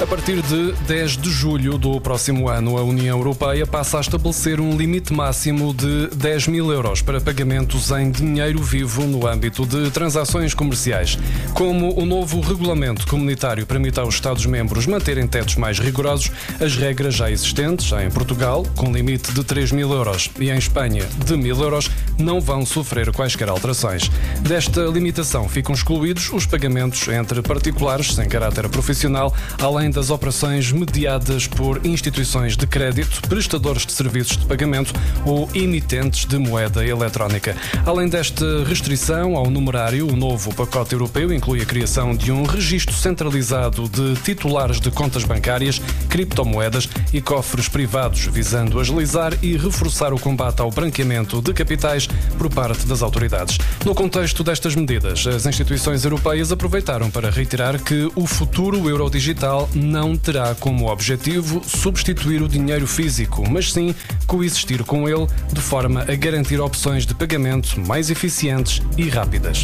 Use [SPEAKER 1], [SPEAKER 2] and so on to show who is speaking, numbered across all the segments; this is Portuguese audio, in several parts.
[SPEAKER 1] partir de 10 de julho do próximo ano, a União Europeia passa a estabelecer um limite máximo de 10 mil euros para pagamentos em dinheiro vivo no âmbito de transações comerciais. Como o novo regulamento comunitário permite aos Estados-membros manterem tetos mais rigorosos, as regras já existentes em Portugal, com limite de 3 mil euros, e em Espanha, de 1.000 euros, não vão sofrer quaisquer alterações. Desta limitação ficam excluídos os pagamentos entre particulares sem caráter profissional, além das operações mediadas por instituições de crédito, prestadores de serviços de pagamento ou emitentes de moeda eletrónica. Além desta restrição ao numerário, o novo pacote europeu inclui a criação de um registro centralizado de titulares de contas bancárias, criptomoedas e cofres privados, visando agilizar e reforçar o combate ao branqueamento de capitais por parte das autoridades. No contexto destas medidas, as instituições europeias aproveitaram para reiterar que o futuro euro digital não terá como objetivo substituir o dinheiro físico, mas sim coexistir com ele de forma a garantir opções de pagamento mais eficientes e rápidas.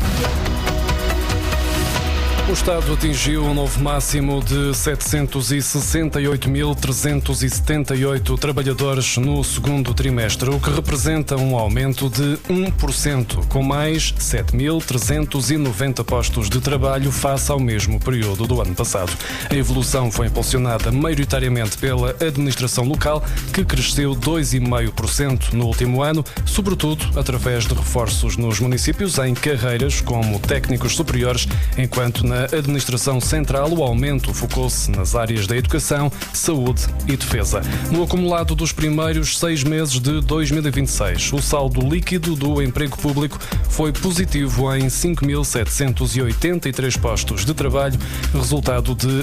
[SPEAKER 1] O Estado atingiu um novo máximo de 768.378 trabalhadores no segundo trimestre, o que representa um aumento de 1%, com mais 7.390 postos de trabalho face ao mesmo período do ano passado. A evolução foi impulsionada maioritariamente pela administração local, que cresceu 2,5% no último ano, sobretudo através de reforços nos municípios em carreiras como técnicos superiores, enquanto na administração central o aumento focou-se nas áreas da educação, saúde e defesa. No acumulado dos primeiros 6 meses de 2026, o saldo líquido do emprego público foi positivo em 5.783 postos de trabalho, resultado de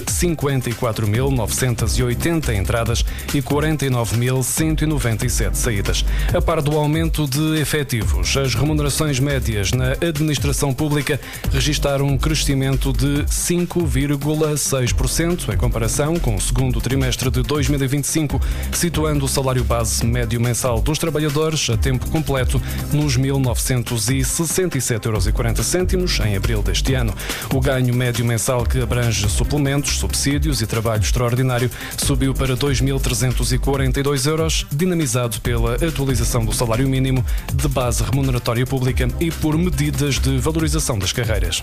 [SPEAKER 1] 54.980 entradas e 49.197 saídas. A par do aumento de efetivos, as remunerações médias na administração pública registaram um crescimento de 5,6% em comparação com o segundo trimestre de 2025, situando o salário base médio mensal dos trabalhadores a tempo completo nos 1.967,40 euros em abril deste ano. O ganho médio mensal, que abrange suplementos, subsídios e trabalho extraordinário, subiu para 2.342 euros, dinamizado pela atualização do salário mínimo de base remuneratória pública e por medidas de valorização das carreiras.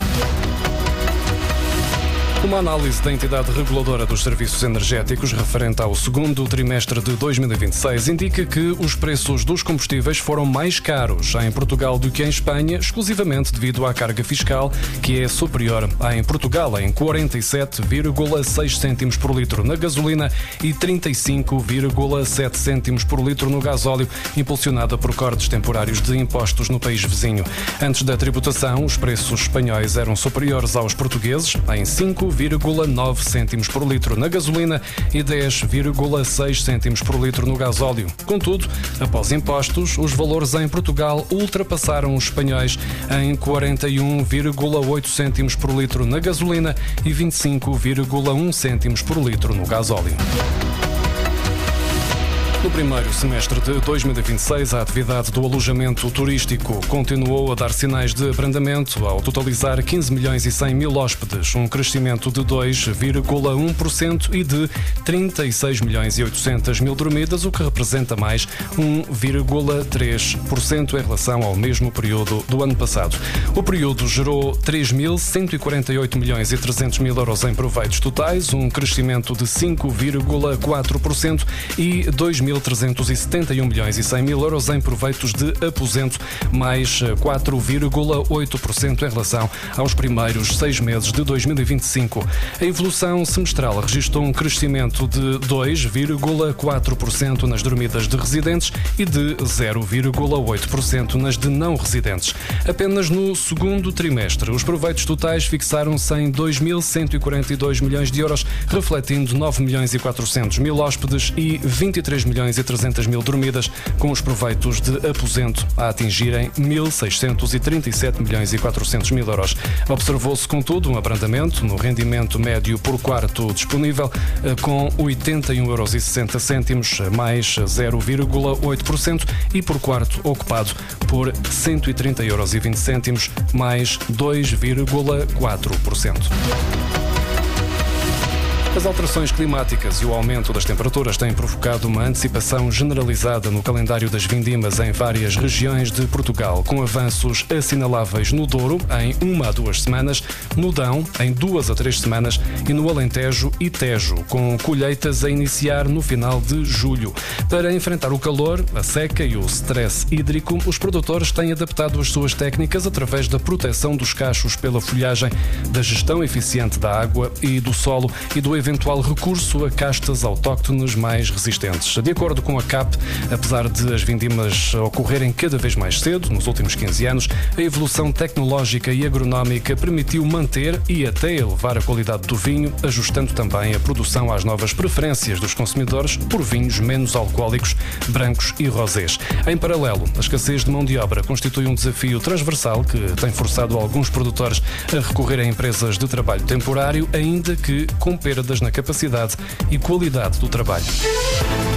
[SPEAKER 1] Uma análise da entidade reguladora dos serviços energéticos referente ao segundo trimestre de 2026 indica que os preços dos combustíveis foram mais caros em Portugal do que em Espanha, exclusivamente devido à carga fiscal, que é superior em Portugal em 47,6 cêntimos por litro na gasolina e 35,7 cêntimos por litro no gasóleo, impulsionada por cortes temporários de impostos no país vizinho. Antes da tributação, os preços espanhóis eram superiores aos portugueses em 5,9 cêntimos por litro na gasolina e 10,6 cêntimos por litro no gasóleo. Contudo, após impostos, os valores em Portugal ultrapassaram os espanhóis em 41,8 cêntimos por litro na gasolina e 25,1 cêntimos por litro no gasóleo. No primeiro semestre de 2026, a atividade do alojamento turístico continuou a dar sinais de abrandamento, ao totalizar 15 milhões e 100 mil hóspedes, um crescimento de 2,1% e de 36 milhões e 800 mil dormidas, o que representa mais 1,3% em relação ao mesmo período do ano passado. O período gerou 3.148 milhões e 300 mil euros em proveitos totais, um crescimento de 5,4% e 2.371 milhões e 100 mil euros em proveitos de aposento, mais 4,8% em relação aos primeiros 6 meses de 2025. A evolução semestral registrou um crescimento de 2,4% nas dormidas de residentes e de 0,8% nas de não residentes. Apenas no segundo trimestre, os proveitos totais fixaram-se em 2.142 milhões de euros, refletindo 9 milhões e 400 mil hóspedes e 23 milhões e 300 mil dormidas, com os proveitos de aposento a atingirem 1.637 milhões e 400 mil euros. Observou-se, contudo, um abrandamento no rendimento médio por quarto disponível, com 81,60 euros, mais 0,8%, e por quarto ocupado por 130,20 euros, mais 2,4%. As alterações climáticas e o aumento das temperaturas têm provocado uma antecipação generalizada no calendário das vindimas em várias regiões de Portugal, com avanços assinaláveis no Douro em 1 a 2 semanas, no Dão em 2 a 3 semanas e no Alentejo e Tejo, com colheitas a iniciar no final de julho. Para enfrentar o calor, a seca e o stress hídrico, os produtores têm adaptado as suas técnicas através da proteção dos cachos pela folhagem, da gestão eficiente da água e do solo e do eventual recurso a castas autóctones mais resistentes. De acordo com a CAP, apesar de as vindimas ocorrerem cada vez mais cedo, nos últimos 15 anos, a evolução tecnológica e agronómica permitiu manter e até elevar a qualidade do vinho, ajustando também a produção às novas preferências dos consumidores por vinhos menos alcoólicos, brancos e rosés. Em paralelo, a escassez de mão de obra constitui um desafio transversal que tem forçado alguns produtores a recorrer a empresas de trabalho temporário, ainda que com perdas na capacidade e qualidade do trabalho.